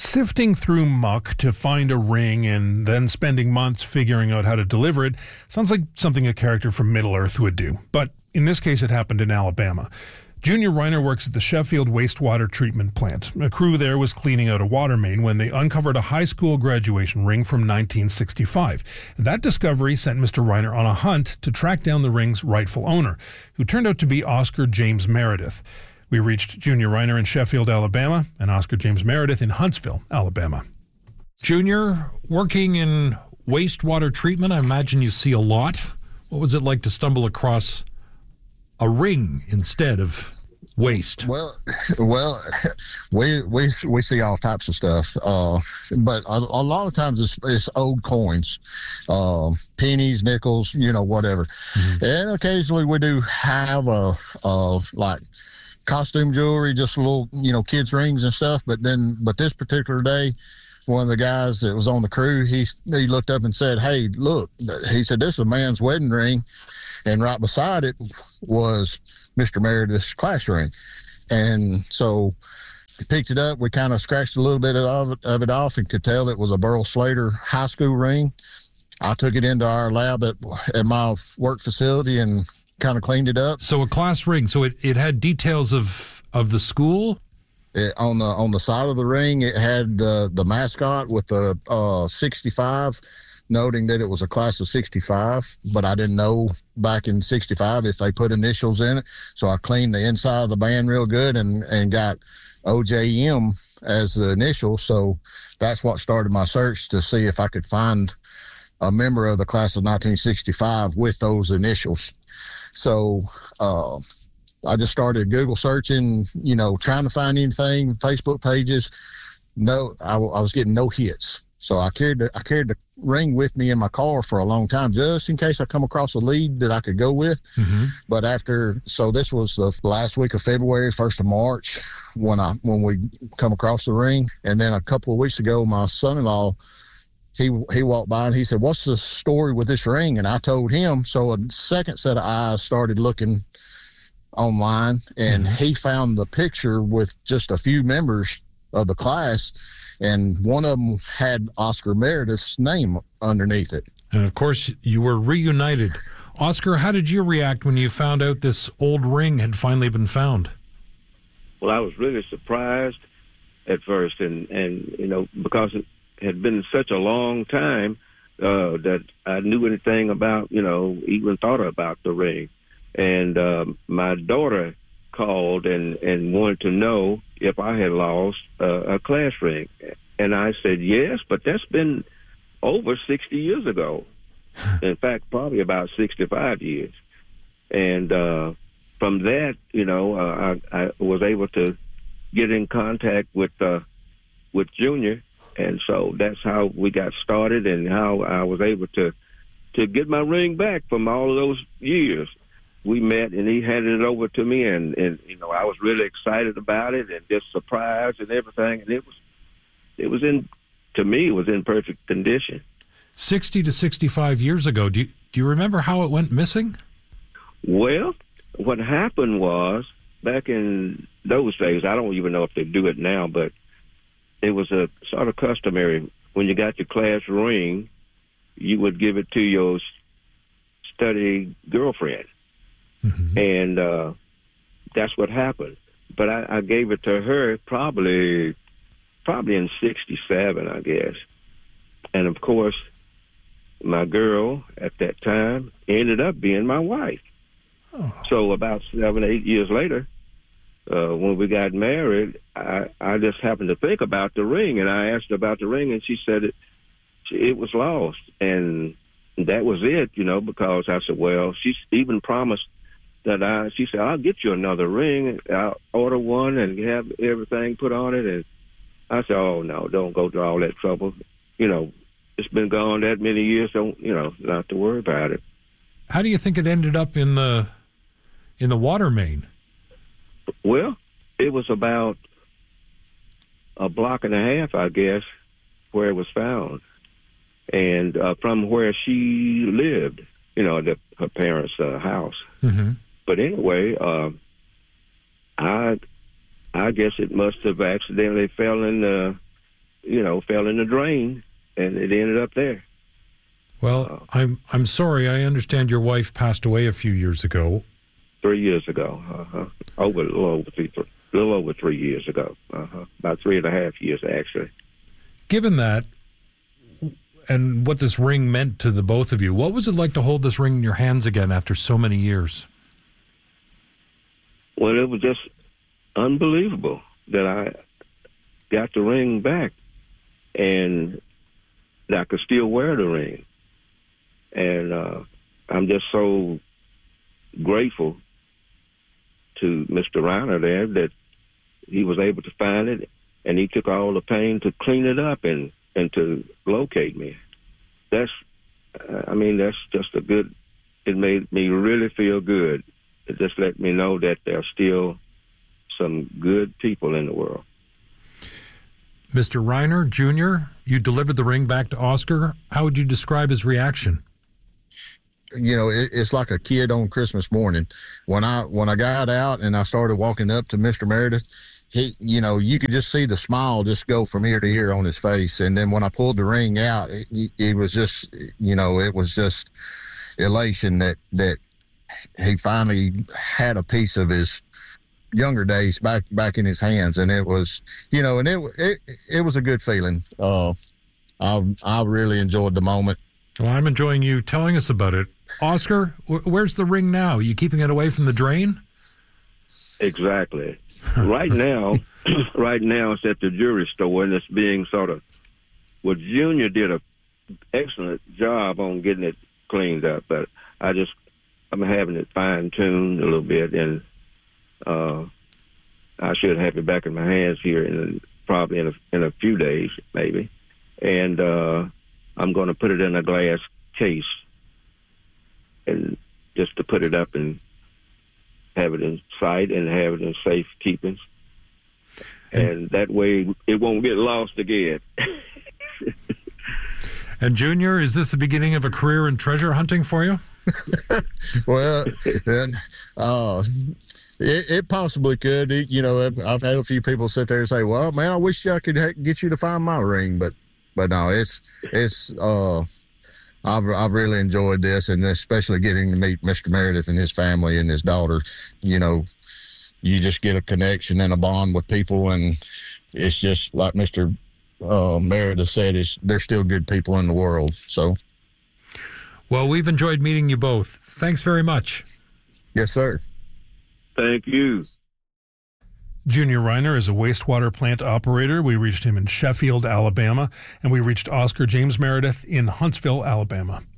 Sifting through muck to find a ring and then spending months figuring out how to deliver it sounds like something a character from Middle-earth would do. But in this case, it happened in Alabama. Junior Reiner works at the Sheffield Wastewater Treatment Plant. A crew there was cleaning out a water main when they uncovered a high school graduation ring from 1965. That discovery sent Mr. Reiner on a hunt to track down the ring's rightful owner, who turned out to be Oscar James Meredith. We reached Junior Reiner in Sheffield, Alabama, and Oscar James Meredith in Huntsville, Alabama. Junior, working in wastewater treatment, I imagine you see a lot. What was it like to stumble across a ring instead of waste? Well, we see all types of stuff, but a lot of times it's old coins, pennies, nickels, whatever. Mm-hmm. And occasionally we do have like costume jewelry, just little, kids' rings and stuff. But this particular day, one of the guys that was on the crew, he looked up and said, "Hey, look," he said, "this is a man's wedding ring." And right beside it was Mr. Meredith's class ring. And so we picked it up. We kind of scratched a little bit of it off and could tell it was a Burl Slater high school ring. I took it into our lab at my work facility and kind of cleaned it up. So a class ring. So it had details of the school? On the side of the ring, it had the mascot with the 65, noting that it was a class of 65, but I didn't know back in 65 if they put initials in it. So I cleaned the inside of the band real good and got OJM as the initial. So that's what started my search to see if I could find a member of the class of 1965 with those initials. So I just started Google searching, trying to find anything, Facebook pages. No, I was getting no hits. So I carried the ring with me in my car for a long time, just in case I come across a lead that I could go with. Mm-hmm. But this was the last week of February, 1st of March, when we come across the ring. And then a couple of weeks ago, my son-in-law, he walked by and he said, "What's the story with this ring?" And I told him. So a second set of eyes started looking online, and mm-hmm. he found the picture with just a few members of the class, and one of them had Oscar Meredith's name underneath it. And of course, you were reunited. Oscar, how did you react when you found out this old ring had finally been found? Well, I was really surprised at first, and because it had been such a long time that I knew anything about, even thought about the ring. And my daughter called and wanted to know if I had lost a class ring. And I said, yes, but that's been over 60 years ago. In fact, probably about 65 years. And from that, I was able to get in contact with Junior. And so that's how we got started and how I was able to get my ring back from all of those years. We met, and he handed it over to me, and I was really excited about it, and just surprised and everything. And it was in perfect condition. 60 to 65 years ago. Do you remember how it went missing? Well, what happened was, back in those days, I don't even know if they do it now, but it was a sort of customary. When you got your class ring, you would give it to your study girlfriend. Mm-hmm. And that's what happened. But I gave it to her probably in 67, I guess. And, of course, my girl at that time ended up being my wife. Oh. So about 7, 8 years later, when we got married, I just happened to think about the ring, and I asked her about the ring, and she said it was lost. And that was it, because I said, well, she even promised that she said, I'll get you another ring. I'll order one and have everything put on it. And I said, oh, no, don't go through all that trouble. It's been gone that many years. Don't, not to worry about it. How do you think it ended up in the water main? Well, it was about a block and a half, I guess, where it was found. And from where she lived, her parents' house. Mm-hmm. But anyway, I guess it must have accidentally fell in fell in the drain, and it ended up there. Well, I'm sorry. I understand your wife passed away a few years ago. 3 years ago. A little over 3 years ago. About 3.5 years, actually. Given that, and what this ring meant to the both of you, what was it like to hold this ring in your hands again after so many years? Well, it was just unbelievable that I got the ring back and that I could still wear the ring. And I'm just so grateful to Mr. Reiner there that he was able to find it, and he took all the pain to clean it up and to locate me. That's just it made me really feel good. It just let me know that there's still some good people in the world. Mr. Reiner, Jr., you delivered the ring back to Oscar. How would you describe his reaction? It's like a kid on Christmas morning. When I got out and I started walking up to Mr. Meredith, he, you could just see the smile just go from ear to ear on his face. And then when I pulled the ring out, it was just, it was just elation that he finally had a piece of his younger days back in his hands. And it was, it was a good feeling. I really enjoyed the moment. Well, I'm enjoying you telling us about it. Oscar, where's the ring now? Are you keeping it away from the drain? Exactly. Right now it's at the jewelry store, and it's being Junior did an excellent job on getting it cleaned up, but I'm having it fine-tuned a little bit, and I should have it back in my hands here probably in a few days, maybe. And I'm going to put it in a glass case, and just to put it up and have it in sight and have it in safe keeping. And that way it won't get lost again. And Junior, is this the beginning of a career in treasure hunting for you? Well, it possibly could. I've had a few people sit there and say, well, man, I wish I could get you to find my ring, but no, I've really enjoyed this, and especially getting to meet Mr. Meredith and his family and his daughter. You just get a connection and a bond with people, and it's just like Mr. Meredith said, they're still good people in the world. So, well, we've enjoyed meeting you both. Thanks very much. Yes, sir. Thank you. Junior Reiner is a wastewater plant operator. We reached him in Sheffield, Alabama, and we reached Oscar James Meredith in Huntsville, Alabama.